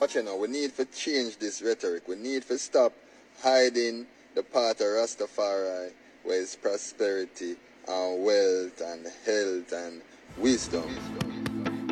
watch it now. We need to change this rhetoric. We need to stop hiding the part of Rastafari where it's prosperity and wealth and health and wisdom.